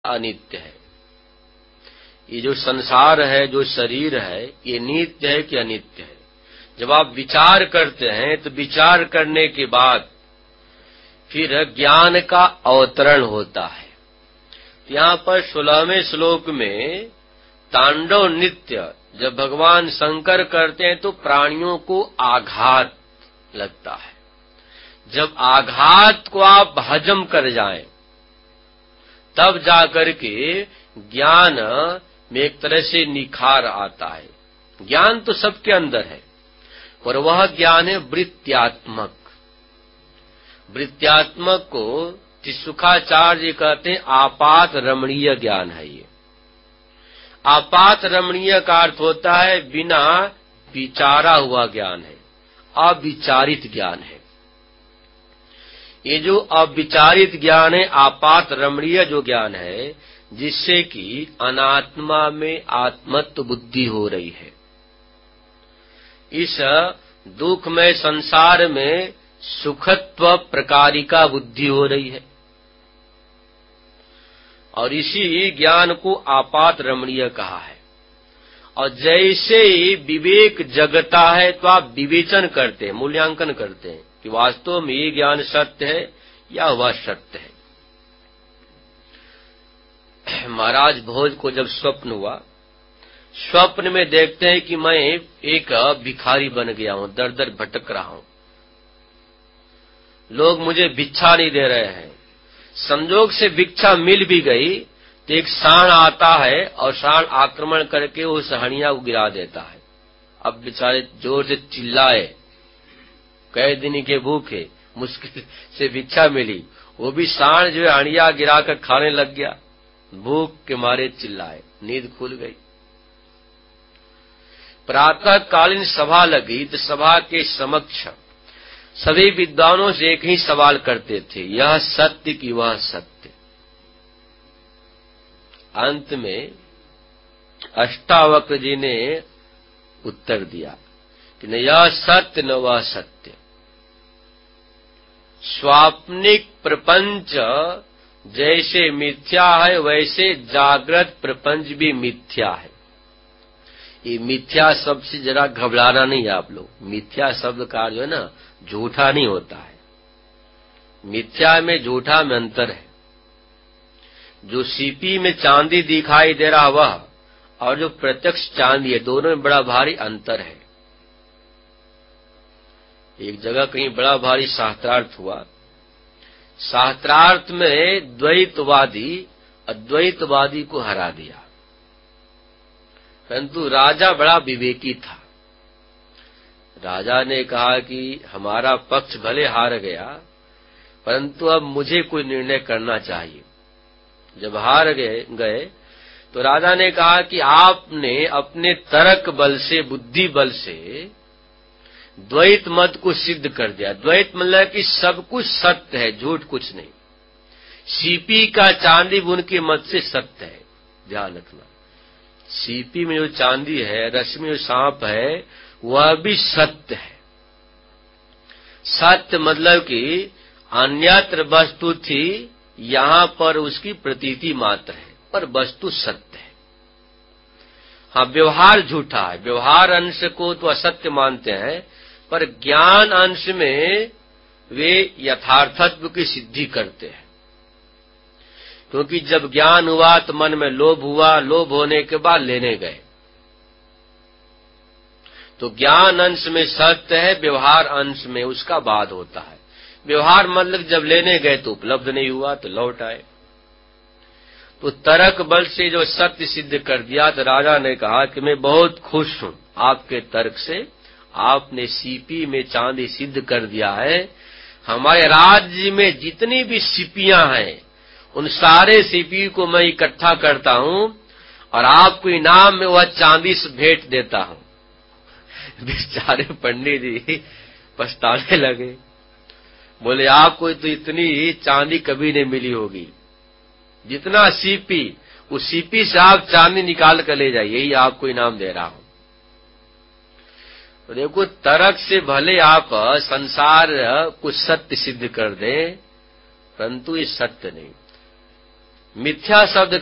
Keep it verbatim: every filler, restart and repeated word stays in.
अनित्य है। ये जो संसार है, जो शरीर है, ये नित्य है कि अनित्य है। जब आप विचार करते हैं तो विचार करने के बाद फिर ज्ञान का अवतरण होता है। यहाँ पर सोलहवें श्लोक में तांडव नित्य जब भगवान शंकर करते हैं तो प्राणियों को आघात लगता है। जब आघात को आप हजम कर जाएं, तब जाकर के ज्ञान में एक तरह से निखार आता है। ज्ञान तो सबके अंदर है, पर वह ज्ञान है वृत्त्यात्मक। वृत्त्यात्मक को सुखाचार्य कहते हैं आपात रमणीय ज्ञान है। ये आपात रमणीय का अर्थ होता है बिना विचारा हुआ ज्ञान है, अविचारित ज्ञान है। ये जो अविचारित ज्ञान है, आपात रमणीय जो ज्ञान है, जिससे कि अनात्मा में आत्मत्व बुद्धि हो रही है। इस दुखमय संसार में सुखत्व प्रकारिका बुद्धि हो रही है, और इसी ज्ञान को आपात रमणीय कहा है। और जैसे ही विवेक जगता है तो आप विवेचन करते हैं, मूल्यांकन करते हैं कि वास्तव में ये ज्ञान सत्य है या वह सत्य है। महाराज भोज को जब स्वप्न हुआ, स्वप्न में देखते हैं कि मैं एक भिखारी बन गया हूं, दर दर भटक रहा हूं, लोग मुझे भिक्षा नहीं दे रहे हैं। संजोग से भिक्षा मिल भी गई तो एक सांड आता है और सांड आक्रमण करके उस हणिया को गिरा देता है। अब बेचारे जोर से चिल्लाए, कई दिन के भूखे, मुश्किल से भिक्षा मिली, वो भी सांड जो है हणिया गिराकर खाने लग गया। भूख के मारे चिल्लाए, नींद खुल गई। प्रातः कालीन सभा लगी तो सभा के समक्ष सभी विद्वानों से एक ही सवाल करते थे, यह सत्य कि वह सत्य। अंत में अष्टावक्र जी ने उत्तर दिया कि न यह सत्य न वह सत्य। स्वाप्निक प्रपंच जैसे मिथ्या है, वैसे जागृत प्रपंच भी मिथ्या है। ये मिथ्या शब्द से जरा घबराना नहीं आप लोग। मिथ्या शब्द का जो है ना, झूठा नहीं होता है। मिथ्या में झूठा में अंतर है। जो सीपी में चांदी दिखाई दे रहा वह, और जो प्रत्यक्ष चांदी है, दोनों में बड़ा भारी अंतर है। एक जगह कहीं बड़ा भारी शास्त्रार्थ हुआ। शास्त्रार्थ में द्वैतवादी अद्वैतवादी को हरा दिया, परंतु राजा बड़ा विवेकी था। राजा ने कहा कि हमारा पक्ष भले हार गया, परंतु अब मुझे कोई निर्णय करना चाहिए। जब हार गए गए तो राजा ने कहा कि आपने अपने तर्क बल से, बुद्धि बल से द्वैत मत को सिद्ध कर दिया। द्वैत मतलब कि सब कुछ सत्य है, झूठ कुछ नहीं। सीपी का चांदी उनके मत से सत्य है, ध्यान रखना। सीपी में जो चांदी है, रश्मि में जो सांप है, वह भी सत्य है। सत्य मतलब कि अन्यत्र वस्तु थी, यहाँ पर उसकी प्रतीति मात्र है, पर वस्तु सत्य है। हाँ, व्यवहार झूठा है। व्यवहार अंश को तो असत्य मानते हैं, पर ज्ञान अंश में वे यथार्थत्व की सिद्धि करते हैं। क्योंकि जब ज्ञान हुआ तो मन में लोभ हुआ, लोभ होने के बाद लेने गए। तो ज्ञान अंश में सत्य है, व्यवहार अंश में उसका बाद होता है। व्यवहार मतलब जब लेने गए तो उपलब्ध नहीं हुआ तो लौट आए। तो तर्क बल से जो सत्य सिद्ध कर दिया, तो राजा ने कहा कि मैं बहुत खुश हूं आपके तर्क से। आपने सीपी में चांदी सिद्ध कर दिया है। हमारे राज्य में जितनी भी सीपियां हैं, उन सारे सीपी को मैं इकट्ठा करता हूं और आपको इनाम में वह चांदी से भेंट देता हूं। बेचारे पंडित जी पछताने लगे, बोले आपको तो इतनी चांदी कभी नहीं मिली होगी। जितना सीपी, उस सीपी से आप चांदी निकाल कर ले जाइए, यही आपको इनाम दे रहा हूं। तो देखो, तर्क से भले आप संसार को सत्य सिद्ध कर दें, परंतु ये सत्य नहीं। मिथ्या शब्द